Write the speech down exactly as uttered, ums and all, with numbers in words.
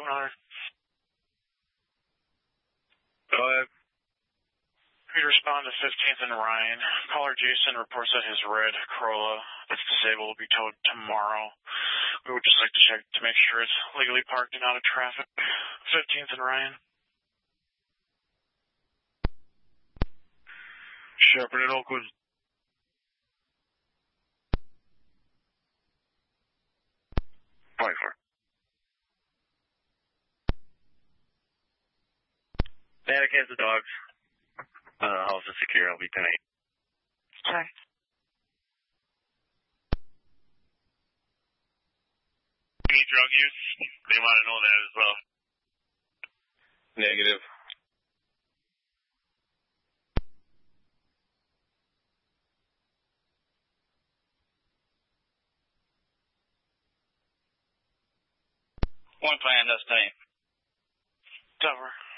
seven hundred. Go ahead. We respond to fifteenth and Ryan. Caller Jason reports that his red Corolla that's disabled will be towed tomorrow. We would just like to check to make sure it's legally parked and out of traffic. fifteenth and Ryan. Shepherd at Oakwood. twenty-four. Attic has the dogs. Uh, house is secure. I'll be ten eight. Okay. Any drug use? They want to know that as well. Negative. One plan, that's ten. Cover.